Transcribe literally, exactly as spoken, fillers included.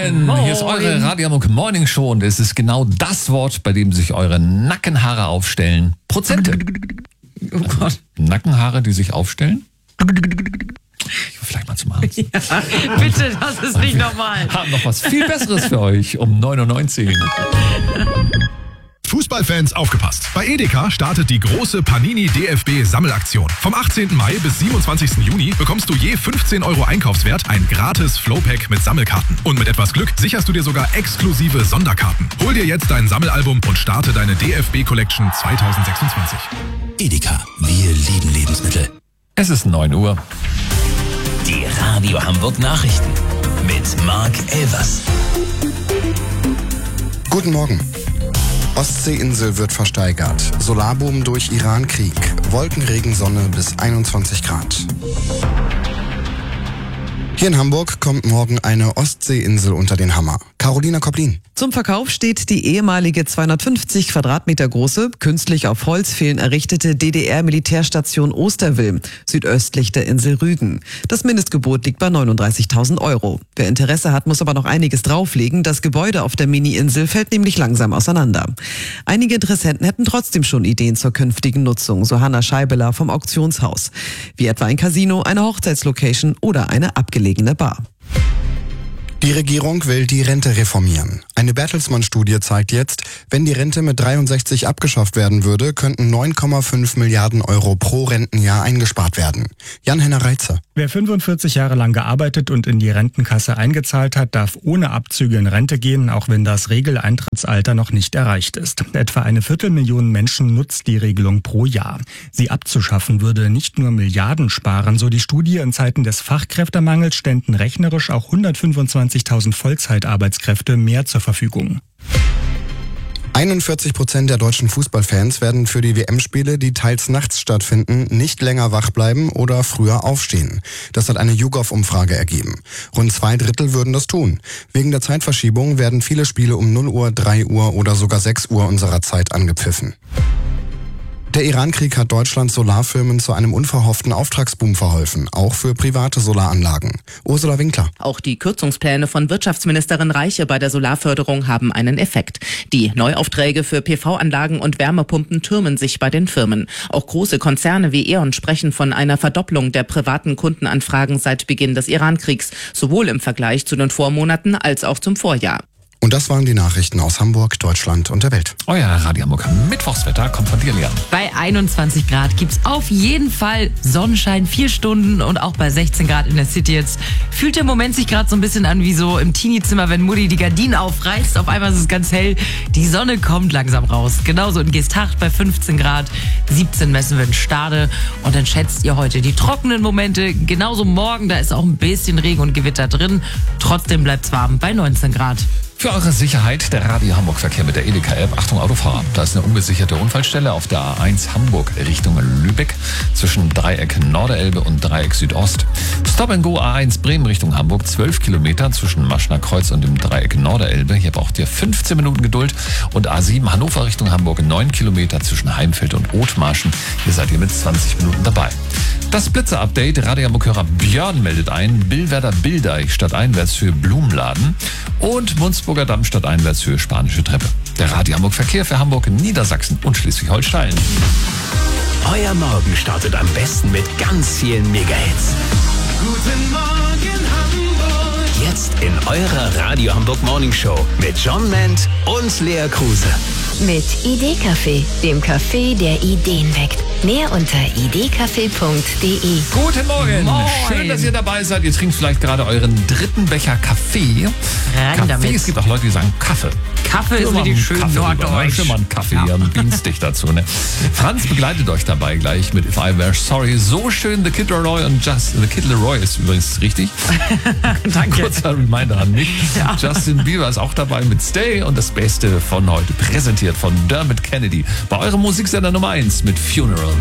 Moin! Moin. Hier ist eure Radio Hamburg Morning Show und es ist genau das Wort, bei dem sich eure Nackenhaare aufstellen. Prozente. Oh Gott. Nackenhaare, die sich aufstellen? Ich will vielleicht mal zum Arzt. Ja, bitte, das ist nicht normal. Haben noch was viel Besseres für euch um neun Uhr neunzehn. Fußballfans aufgepasst. Bei Edeka startet die große Panini D F B Sammelaktion. Vom achtzehnten Mai bis siebenundzwanzigsten Juni bekommst du je fünfzehn Euro Einkaufswert ein gratis Flowpack mit Sammelkarten. Und mit etwas Glück sicherst du dir sogar exklusive Sonderkarten. Hol dir jetzt dein Sammelalbum und starte deine D F B Collection zwanzig sechsundzwanzig. Edeka, wir lieben Lebensmittel. Es ist neun Uhr. Die Radio Hamburg Nachrichten mit Marc Elvers. Guten Morgen. Ostseeinsel wird versteigert. Solarboom durch Iran-Krieg. Wolkenregen, Sonne bis einundzwanzig Grad. Hier in Hamburg kommt morgen eine Ostseeinsel unter den Hammer. Carolina Koplin. Zum Verkauf steht die ehemalige zweihundertfünfzig Quadratmeter große, künstlich auf Holzpfählen errichtete D D R-Militärstation Osterwil, südöstlich der Insel Rügen. Das Mindestgebot liegt bei neununddreißigtausend Euro. Wer Interesse hat, muss aber noch einiges drauflegen. Das Gebäude auf der Mini-Insel fällt nämlich langsam auseinander. Einige Interessenten hätten trotzdem schon Ideen zur künftigen Nutzung, so Hanna Scheibeler vom Auktionshaus. Wie etwa ein Casino, eine Hochzeitslocation oder eine abgelegene Bar. Die Regierung will die Rente reformieren. Eine Bertelsmann-Studie zeigt jetzt, wenn die Rente mit dreiundsechzig abgeschafft werden würde, könnten neun Komma fünf Milliarden Euro pro Rentenjahr eingespart werden. Jan-Henner Reitze. Wer fünfundvierzig Jahre lang gearbeitet und in die Rentenkasse eingezahlt hat, darf ohne Abzüge in Rente gehen, auch wenn das Regeleintrittsalter noch nicht erreicht ist. Etwa eine Viertelmillion Menschen nutzt die Regelung pro Jahr. Sie abzuschaffen würde nicht nur Milliarden sparen, so die Studie. In Zeiten des Fachkräftemangels ständen rechnerisch auch hundertfünfundzwanzigtausend Vollzeitarbeitskräfte mehr zur Verfügung. einundvierzig Prozent der deutschen Fußballfans werden für die W M-Spiele, die teils nachts stattfinden, nicht länger wach bleiben oder früher aufstehen. Das hat eine YouGov-Umfrage ergeben. Rund zwei Drittel würden das tun. Wegen der Zeitverschiebung werden viele Spiele um null Uhr, drei Uhr oder sogar sechs Uhr unserer Zeit angepfiffen. Der Iran-Krieg hat Deutschlands Solarfirmen zu einem unverhofften Auftragsboom verholfen, auch für private Solaranlagen. Ursula Winkler. Auch die Kürzungspläne von Wirtschaftsministerin Reiche bei der Solarförderung haben einen Effekt. Die Neuaufträge für P V-Anlagen und Wärmepumpen türmen sich bei den Firmen. Auch große Konzerne wie E.ON sprechen von einer Verdopplung der privaten Kundenanfragen seit Beginn des Iran-Kriegs, sowohl im Vergleich zu den Vormonaten als auch zum Vorjahr. Und das waren die Nachrichten aus Hamburg, Deutschland und der Welt. Euer Radio Hamburg Mittwochswetter kommt von dir, Leon. Bei einundzwanzig Grad gibt's auf jeden Fall Sonnenschein, vier Stunden und auch bei sechzehn Grad in der City jetzt. Fühlt der Moment sich gerade so ein bisschen an wie so im Teenie-Zimmer, wenn Mutti die Gardinen aufreißt. Auf einmal ist es ganz hell. Die Sonne kommt langsam raus. Genauso in Geesthacht bei fünfzehn Grad. siebzehn messen wir in Stade. Und dann schätzt ihr heute die trockenen Momente. Genauso morgen, da ist auch ein bisschen Regen und Gewitter drin. Trotzdem bleibt's warm bei neunzehn Grad. Für eure Sicherheit der Radio Hamburg Verkehr mit der Edeka-App. Achtung Autofahrer, da ist eine unbesicherte Unfallstelle auf der A eins Hamburg Richtung Lübeck zwischen Dreieck Norderelbe und Dreieck Südost. Stop and Go A eins Bremen Richtung Hamburg, zwölf Kilometer zwischen Maschner Kreuz und dem Dreieck Norderelbe. Hier braucht ihr fünfzehn Minuten Geduld. Und A sieben Hannover Richtung Hamburg, neun Kilometer zwischen Heimfeld und Othmarschen. Hier seid ihr mit zwanzig Minuten dabei. Das Blitzer-Update, Radio Hamburg-Hörer Björn meldet ein, Billwerder Bildeich stadteinwärts für Blumenladen und Munzburger Damm stadteinwärts für Spanische Treppe. Der Radio Hamburg Verkehr für Hamburg, Niedersachsen und Schleswig-Holstein. Euer Morgen startet am besten mit ganz vielen Mega-Hits. Guten Morgen Hamburg. Jetzt in eurer Radio Hamburg Morning Show mit John Ment und Lea Kruse. Mit Idee-Kaffee, dem Kaffee, der Ideen weckt. Mehr unter idekaffee punkt de. Guten Morgen. Moin. Schön, dass ihr dabei seid. Ihr trinkt vielleicht gerade euren dritten Becher Kaffee. Rein Kaffee, damit. Es gibt auch Leute, die sagen Kaffee. Kaffee ist Für mal richtig einen schön Kaffee rüber, ne? norddeutsch. Für mal einen Kaffee, Ja. ja. Ein Bienenstich dazu. Ne? Franz begleitet euch dabei gleich mit If I Were Sorry. So schön, The Kid Leroy und Just, The Kid Leroy ist übrigens richtig. Danke. Kurzer Reminder an mich. Ja. Justin Bieber ist auch dabei mit Stay und das Beste von heute. Präsentiert von Dermot Kennedy. Bei eurem Musiksender Nummer eins mit Funeral.